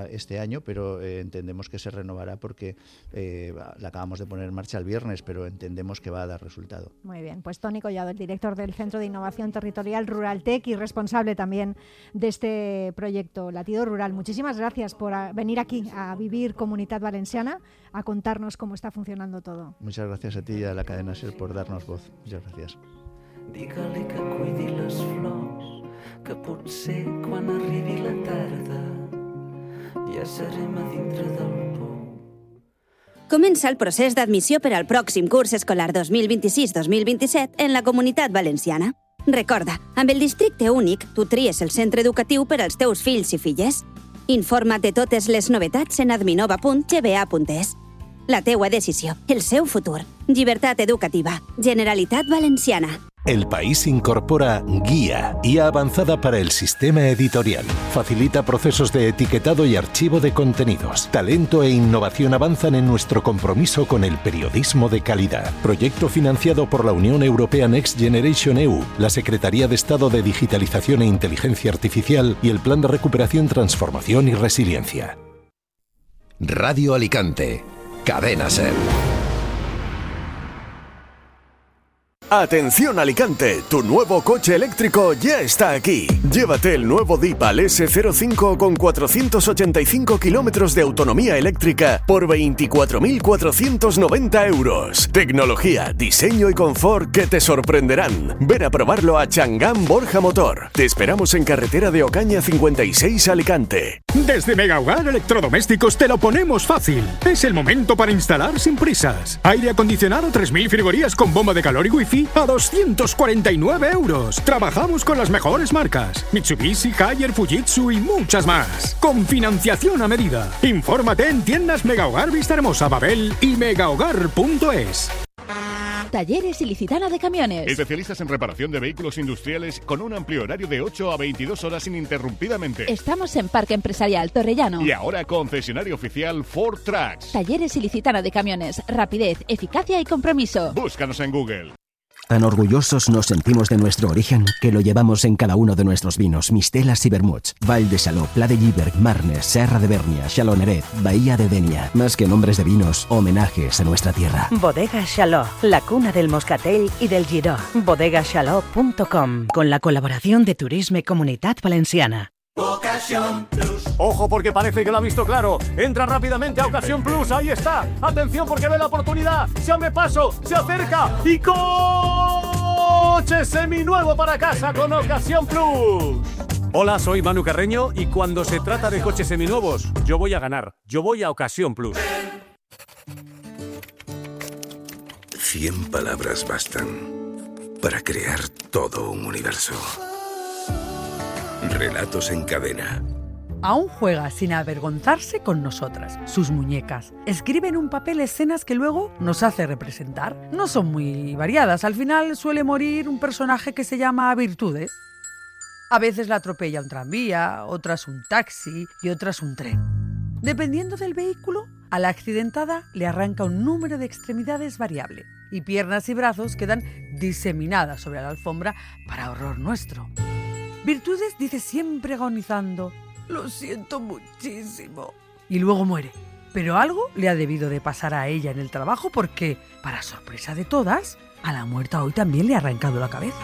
hasta este año, pero entendemos que se renovará porque la acabamos de poner en marcha el viernes, pero entendemos que va a dar resultado. Muy bien, pues Toni Collado, el director del Centro de Innovación Territorial Ruraltec y responsable también de este proyecto Latido Rural. Muchísimas gracias por venir aquí a Vivir Comunitat Valenciana a contarnos cómo está funcionando todo. Muchas gracias a ti y a la cadena SER por darnos voz. Muchas gracias. Digue-li que cuidi les flors, que potser quan arribi la tarda ja serem a dintre del pou. Comença el procés d'admissió per al pròxim curs escolar 2026-2027 en la Comunitat Valenciana. Recorda, amb el districte únic, tu tries el centre educatiu per als teus fills i filles. Informa't de totes les novetats en adminova.gba.es. La teua decisió, el seu futur. Llibertat educativa. Generalitat Valenciana. El País incorpora Guía avanzada para el sistema editorial. Facilita procesos de etiquetado y archivo de contenidos. Talento e innovación avanzan en nuestro compromiso con el periodismo de calidad. Proyecto financiado por la Unión Europea Next Generation EU, la Secretaría de Estado de Digitalización e Inteligencia Artificial y el Plan de Recuperación, Transformación y Resiliencia. Radio Alicante. Cadena SER. Atención Alicante, tu nuevo coche eléctrico ya está aquí. Llévate el nuevo Deepal S05 con 485 kilómetros de autonomía eléctrica por 24.490 euros. Tecnología, diseño y confort que te sorprenderán. Ven a probarlo a Changán Borja Motor. Te esperamos en carretera de Ocaña 56 Alicante. Desde Mega Hogar Electrodomésticos te lo ponemos fácil. Es el momento para instalar sin prisas. Aire acondicionado 3000 frigorías con bomba de calor y wifi a 249 euros. Trabajamos con las mejores marcas: Mitsubishi, Haier, Fujitsu y muchas más. Con financiación a medida. Infórmate en tiendas Mega Hogar Vista Hermosa, Babel y megahogar.es. Talleres Ilicitana de Camiones. Especialistas en reparación de vehículos industriales con un amplio horario de 8 a 22 horas ininterrumpidamente. Estamos en Parque Empresarial Torrellano. Y ahora concesionario oficial Ford Trucks. Talleres Ilicitana de Camiones. Rapidez, eficacia y compromiso. Búscanos en Google. Tan orgullosos nos sentimos de nuestro origen que lo llevamos en cada uno de nuestros vinos, mistelas y vermuts. Vall de Xaló, Pla de Lliberg, Marnes, Serra de Bernia, Xaloneret, Bahía de Denia. Más que nombres de vinos, homenajes a nuestra tierra. Bodega Xaló, la cuna del moscatel y del giró. bodegaxaló.com, con la colaboración de Turisme Comunitat Valenciana. Ocasión Plus. Ojo, porque parece que lo ha visto claro. Entra rápidamente a Ocasión Plus. Ahí está. Atención, porque ve la oportunidad. Se abre paso, se acerca y coche seminuevo para casa con Ocasión Plus. Hola, soy Manu Carreño y cuando se trata de coches seminuevos, yo voy a ganar. Yo voy a Ocasión Plus. 100 palabras bastan para crear todo un universo. Relatos en cadena. Aún juega sin avergonzarse con nosotras, sus muñecas. Escribe en un papel escenas que luego nos hace representar. No son muy variadas. Al final suele morir un personaje que se llama Virtudes. A veces la atropella un tranvía, otras un taxi y otras un tren. Dependiendo del vehículo, a la accidentada le arranca un número de extremidades variable y piernas y brazos quedan diseminadas sobre la alfombra para horror nuestro. Virtudes dice siempre agonizando: lo siento muchísimo. Y luego muere. Pero algo le ha debido de pasar a ella en el trabajo porque, para sorpresa de todas, a la muerta hoy también le ha arrancado la cabeza.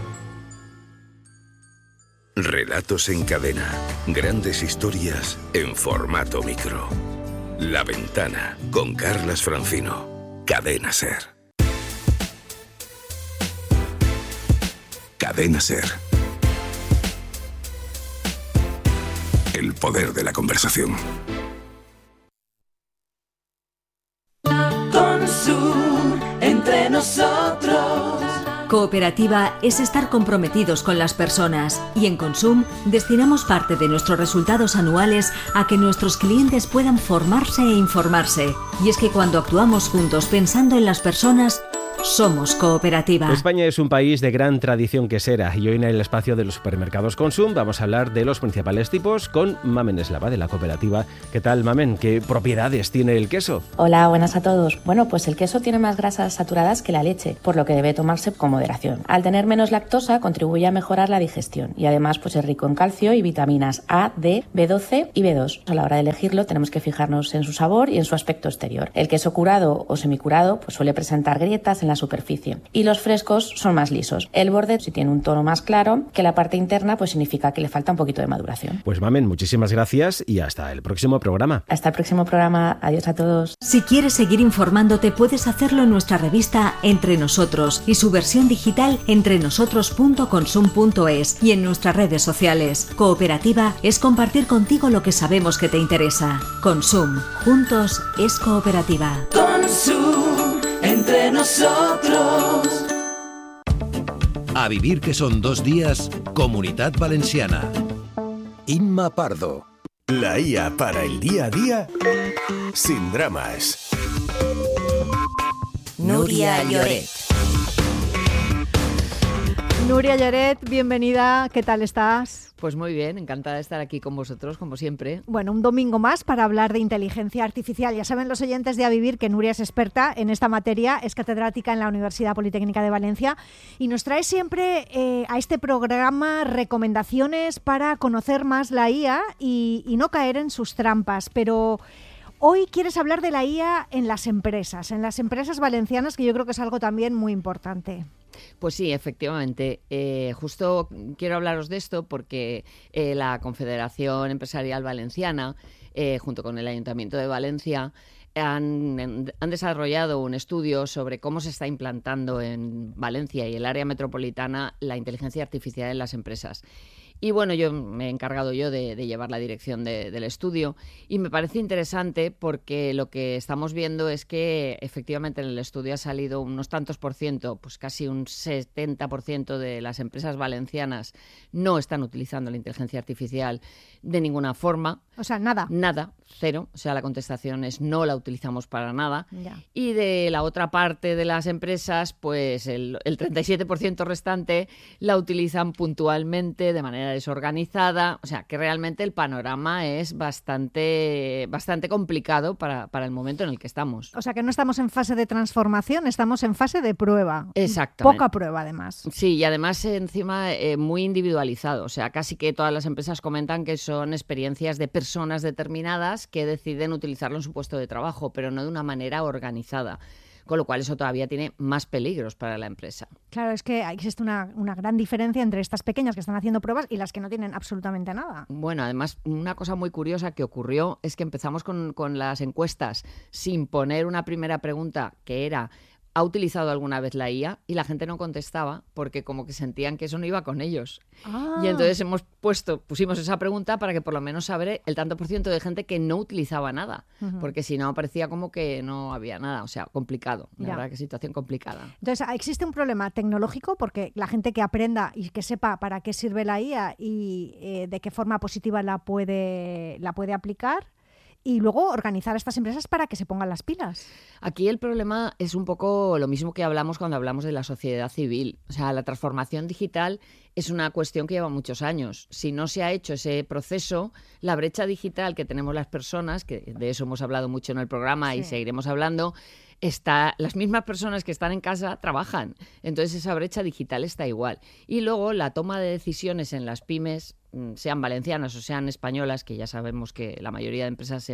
Relatos en cadena. Grandes historias en formato micro. La Ventana, con Carlas Francino. Cadena SER. Cadena SER. El poder de la conversación. Consum, entre nosotros. Cooperativa es estar comprometidos con las personas y en Consum destinamos parte de nuestros resultados anuales a que nuestros clientes puedan formarse e informarse. Y es que cuando actuamos juntos pensando en las personas, somos cooperativa. España es un país de gran tradición quesera y hoy en el espacio de los supermercados Consum vamos a hablar de los principales tipos con Mamen Eslava de la cooperativa. ¿Qué tal, Mamen? ¿Qué propiedades tiene el queso? Hola, buenas a todos. Bueno, pues el queso tiene más grasas saturadas que la leche, por lo que debe tomarse con moderación. Al tener menos lactosa contribuye a mejorar la digestión y además pues es rico en calcio y vitaminas A, D, B12 y B2. A la hora de elegirlo tenemos que fijarnos en su sabor y en su aspecto exterior. El queso curado o semicurado pues suele presentar grietas en la superficie y los frescos son más lisos. El borde si tiene un tono más claro que la parte interna pues significa que le falta un poquito de maduración. Pues Mamen, muchísimas gracias y hasta el próximo programa. Hasta el próximo programa. Adiós a todos. Si quieres seguir informándote puedes hacerlo en nuestra revista Entre Nosotros y su versión digital entrenosotros.consum.es y en nuestras redes sociales. Cooperativa es compartir contigo lo que sabemos que te interesa. Consum. Juntos es cooperativa. Consum. Entre nosotros. A vivir que son 2 días, Comunitat Valenciana. Inma Pardo. La IA para el día a día sin dramas. Núria Lloret. Núria Lloret, bienvenida. ¿Qué tal estás? Pues muy bien, encantada de estar aquí con vosotros, como siempre. Bueno, un domingo más para hablar de inteligencia artificial. Ya saben los oyentes de A Vivir que Núria es experta en esta materia, es catedrática en la Universidad Politécnica de Valencia y nos trae siempre a este programa recomendaciones para conocer más la IA y no caer en sus trampas. Pero hoy quieres hablar de la IA en las empresas valencianas, que yo creo que es algo también muy importante. Pues sí, efectivamente. Justo quiero hablaros de esto porque la Confederación Empresarial Valenciana, junto con el Ayuntamiento de Valencia, han desarrollado un estudio sobre cómo se está implantando en Valencia y el área metropolitana la inteligencia artificial en las empresas. Y bueno, yo me he encargado de llevar la dirección del estudio y me parece interesante porque lo que estamos viendo es que efectivamente en el estudio ha salido unos tantos por ciento, pues casi un 70% de las empresas valencianas no están utilizando la inteligencia artificial de ninguna forma. O sea, nada. Nada, cero. O sea, la contestación es no la utilizamos para nada. Ya. Y de la otra parte de las empresas, pues el 37% restante la utilizan puntualmente, de manera desorganizada. O sea, que realmente el panorama es bastante complicado para el momento en el que estamos. O sea, que no estamos en fase de transformación, estamos en fase de prueba. Exactamente. Poca prueba, además. Sí, y además encima muy individualizado. O sea, casi que todas las empresas comentan que son experiencias de personas determinadas que deciden utilizarlo en su puesto de trabajo, pero no de una manera organizada. Con lo cual eso todavía tiene más peligros para la empresa. Claro, es que existe una gran diferencia entre estas pequeñas que están haciendo pruebas y las que no tienen absolutamente nada. Bueno, además, una cosa muy curiosa que ocurrió es que empezamos con las encuestas sin poner una primera pregunta que era ¿ha utilizado alguna vez la IA? Y la gente no contestaba porque como que sentían que eso no iba con ellos. Ah. Y entonces pusimos esa pregunta para que por lo menos saber el tanto por ciento de gente que no utilizaba nada. Uh-huh. Porque si no, parecía como que no había nada. O sea, complicado. La Ya. verdad que situación complicada. Entonces, existe un problema tecnológico porque la gente que aprenda y que sepa para qué sirve la IA y de qué forma positiva la puede aplicar, y luego organizar a estas empresas para que se pongan las pilas. Aquí el problema es un poco lo mismo que hablamos cuando hablamos de la sociedad civil. O sea, la transformación digital es una cuestión que lleva muchos años. Si no se ha hecho ese proceso, la brecha digital que tenemos las personas, que de eso hemos hablado mucho en el programa y seguiremos hablando, las mismas personas que están en casa trabajan. Entonces esa brecha digital está igual. Y luego la toma de decisiones en las pymes, sean valencianas o sean españolas, que ya sabemos que la mayoría de empresas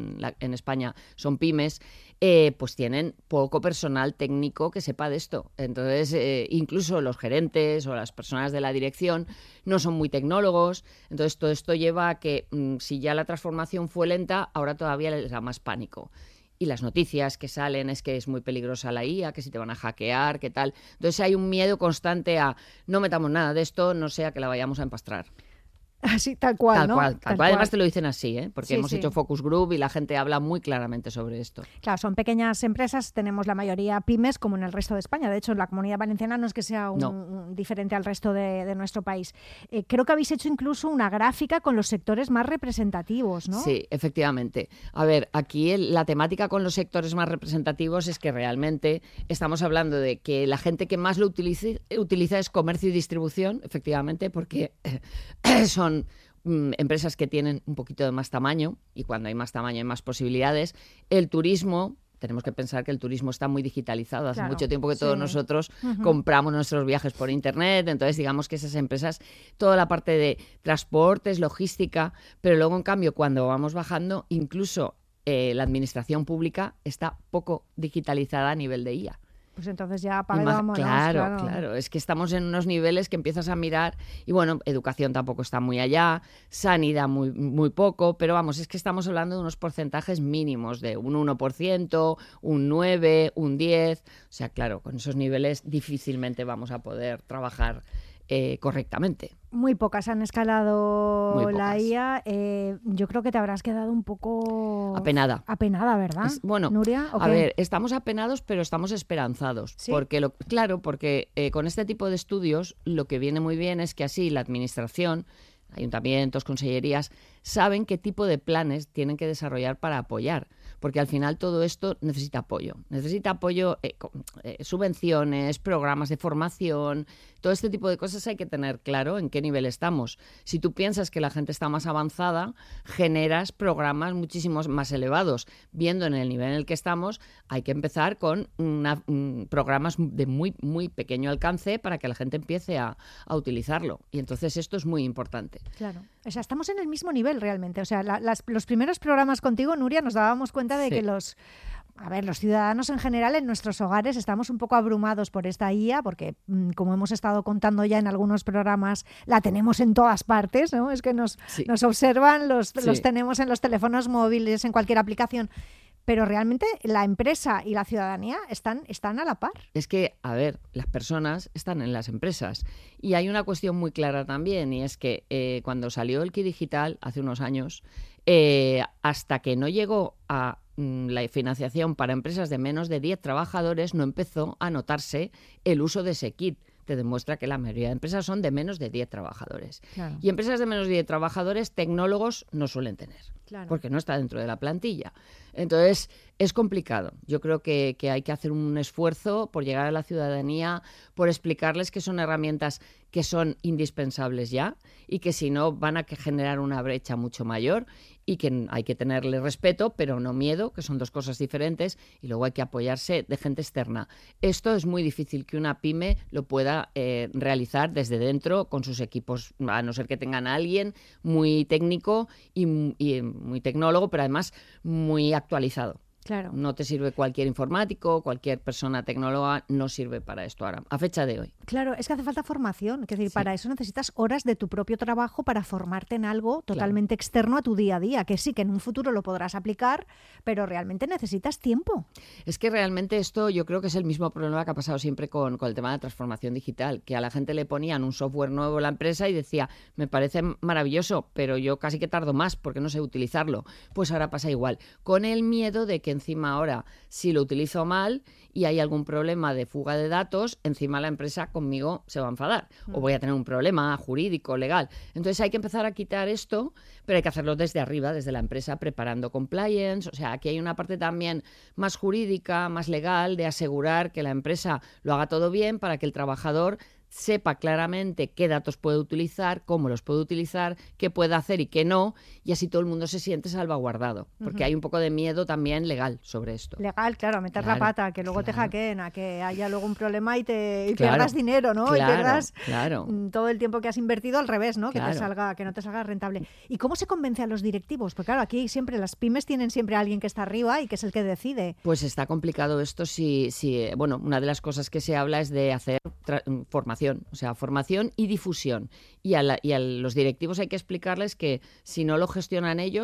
en España son pymes, pues tienen poco personal técnico que sepa de esto. Entonces, incluso los gerentes o las personas de la dirección no son muy tecnólogos. Entonces, todo esto lleva a que si ya la transformación fue lenta, ahora todavía les da más pánico. Y las noticias que salen es que es muy peligrosa la IA, que si te van a hackear, qué tal. Entonces hay un miedo constante a no metamos nada de esto, no sea que la vayamos a empastrar. Así, tal cual, ¿no? Tal cual. Además te lo dicen así, porque Sí, hemos sí. hecho focus group y la gente habla muy claramente sobre esto. Claro, son pequeñas empresas, tenemos la mayoría pymes como en el resto de España. De hecho, en la Comunidad Valenciana no es que sea un diferente al resto de nuestro país. Creo que habéis hecho incluso una gráfica con los sectores más representativos, ¿no? Sí, efectivamente. A ver, aquí la temática con los sectores más representativos es que realmente estamos hablando de que la gente que más lo utiliza es comercio y distribución, efectivamente, porque son empresas que tienen un poquito de más tamaño, y cuando hay más tamaño hay más posibilidades. El turismo, tenemos que pensar que el turismo está muy digitalizado. Hace mucho tiempo que todos nosotros compramos nuestros viajes por internet, entonces digamos que esas empresas, toda la parte de transportes, logística, pero luego en cambio cuando vamos bajando, incluso la administración pública está poco digitalizada a nivel de IA. Pues entonces ya vámonos. Claro. Es que estamos en unos niveles que empiezas a mirar y bueno, educación tampoco está muy allá, sanidad muy, muy poco, pero vamos, es que estamos hablando de unos porcentajes mínimos de un 1%, un 9%, un 10%. O sea, claro, con esos niveles difícilmente vamos a poder trabajar correctamente. Muy pocas han escalado Muy la pocas. IA. Yo creo que te habrás quedado un poco... Apenada. Apenada, ¿verdad? Bueno, Nuria, ¿o a qué? ver, estamos apenados, pero estamos esperanzados. ¿Sí? Porque con este tipo de estudios lo que viene muy bien es que así la administración, ayuntamientos, consellerías, saben qué tipo de planes tienen que desarrollar para apoyar. Porque al final todo esto necesita apoyo. Necesita apoyo, subvenciones, programas de formación, todo este tipo de cosas hay que tener claro en qué nivel estamos. Si tú piensas que la gente está más avanzada, generas programas muchísimo más elevados. Viendo en el nivel en el que estamos, hay que empezar con programas de muy, muy pequeño alcance para que la gente empiece a utilizarlo. Y entonces esto es muy importante. Claro. O sea, estamos en el mismo nivel realmente. O sea, los primeros programas contigo, Nuria, nos dábamos cuenta de que los ciudadanos en general en nuestros hogares estamos un poco abrumados por esta IA porque, como hemos estado contando ya en algunos programas, la tenemos en todas partes, ¿no? Es que nos observan, los tenemos en los teléfonos móviles, en cualquier aplicación. Pero realmente la empresa y la ciudadanía están a la par. Es que, a ver, las personas están en las empresas. Y hay una cuestión muy clara también, y es que cuando salió el Ki Digital hace unos años, hasta que no llegó a la financiación para empresas de menos de 10 trabajadores, no empezó a notarse el uso de ese kit. Te demuestra que la mayoría de empresas son de menos de 10 trabajadores. Claro. Y empresas de menos de 10 trabajadores, tecnólogos no suelen tener, porque no está dentro de la plantilla. Entonces, es complicado. Yo creo que hay que hacer un esfuerzo por llegar a la ciudadanía, por explicarles que son herramientas que son indispensables ya y que si no van a generar una brecha mucho mayor y que hay que tenerle respeto, pero no miedo, que son dos cosas diferentes, y luego hay que apoyarse de gente externa. Esto es muy difícil que una pyme lo pueda realizar desde dentro con sus equipos, a no ser que tengan a alguien muy técnico y muy tecnólogo, pero además muy actualizado. Claro. No te sirve cualquier informático, cualquier persona tecnóloga, no sirve para esto ahora, a fecha de hoy. Claro, es que hace falta formación. Es decir, para eso necesitas horas de tu propio trabajo para formarte en algo totalmente externo a tu día a día, que sí, que en un futuro lo podrás aplicar, pero realmente necesitas tiempo. Es que realmente esto yo creo que es el mismo problema que ha pasado siempre con el tema de la transformación digital, que a la gente le ponían un software nuevo en la empresa y decía, me parece maravilloso, pero yo casi que tardo más porque no sé utilizarlo. Pues ahora pasa igual, con el miedo de que encima ahora, si lo utilizo mal y hay algún problema de fuga de datos, encima la empresa conmigo se va a enfadar o voy a tener un problema jurídico, legal. Entonces hay que empezar a quitar esto, pero hay que hacerlo desde arriba, desde la empresa, preparando compliance. O sea, aquí hay una parte también más jurídica, más legal, de asegurar que la empresa lo haga todo bien para que el trabajador sepa claramente qué datos puede utilizar, cómo los puede utilizar, qué puede hacer y qué no, y así todo el mundo se siente salvaguardado, porque hay un poco de miedo también legal sobre esto. Legal, claro, meter la pata, que luego te hackeen, a que haya luego un problema y pierdas dinero, ¿no? Y pierdas todo el tiempo que has invertido al revés, ¿no? Que no te salga rentable. ¿Y cómo se convence a los directivos? Porque claro, aquí siempre las pymes tienen siempre a alguien que está arriba y que es el que decide. Pues está complicado esto bueno, una de las cosas que se habla es de hacer formación, o sea, formación y difusión. Y a los directivos hay que explicarles que si no lo gestionan ellos,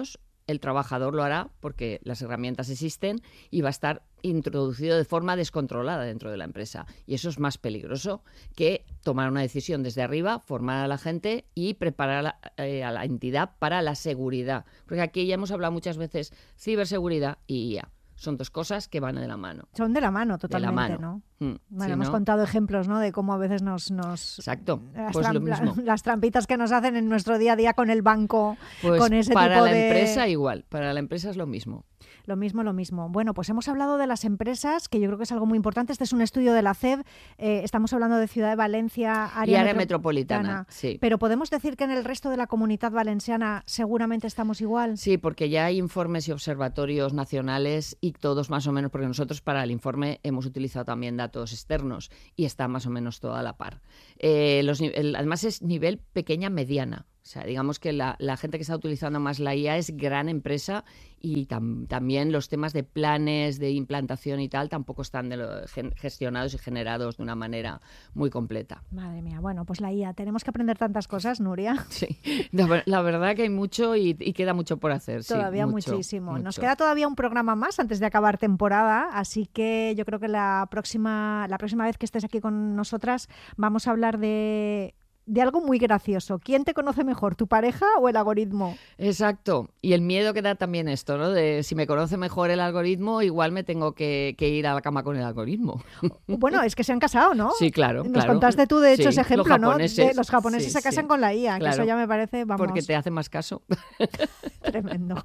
el trabajador lo hará porque las herramientas existen y va a estar introducido de forma descontrolada dentro de la empresa. Y eso es más peligroso que tomar una decisión desde arriba, formar a la gente y preparar a la entidad para la seguridad. Porque aquí ya hemos hablado muchas veces ciberseguridad y IA. Son dos cosas que van de la mano. Son de la mano, totalmente, de la mano. ¿no? Bueno, sí, hemos contado ejemplos, ¿no?, de cómo a veces nos Exacto, pues lo mismo. Las trampitas que nos hacen en nuestro día a día con el banco, pues con ese para tipo la de... empresa igual, para la empresa es lo mismo. Lo mismo. Bueno, pues hemos hablado de las empresas, que yo creo que es algo muy importante. Este es un estudio de la CEB. Estamos hablando de Ciudad de Valencia, área metropolitana. Sí. Pero ¿podemos decir que en el resto de la Comunidad Valenciana seguramente estamos igual? Sí, porque ya hay informes y observatorios nacionales y todos más o menos, porque nosotros para el informe hemos utilizado también datos externos y está más o menos todo a la par. Además es nivel pequeña-mediana. O sea, digamos que la gente que está utilizando más la IA es gran empresa y también los temas de planes de implantación y tal tampoco están gestionados y generados de una manera muy completa. Madre mía, bueno, pues la IA. Tenemos que aprender tantas cosas, Nuria. Sí, la verdad que hay mucho y queda mucho por hacer. Todavía sí, muchísimo. Nos queda todavía un programa más antes de acabar temporada, así que yo creo que la próxima vez que estés aquí con nosotras vamos a hablar de algo muy gracioso. ¿Quién te conoce mejor, tu pareja o el algoritmo? Exacto. Y el miedo que da también esto, ¿no? De si me conoce mejor el algoritmo, igual me tengo que ir a la cama con el algoritmo. Bueno, es que se han casado, ¿no? Sí, claro. Nos contaste tú, de hecho, ese ejemplo, ¿no? Los japoneses se casan con la IA, claro, que eso ya me parece, vamos... Porque te hace más caso. Tremendo.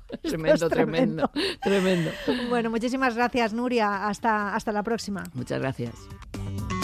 Tremendo. Bueno, muchísimas gracias, Nuria. Hasta la próxima. Muchas gracias.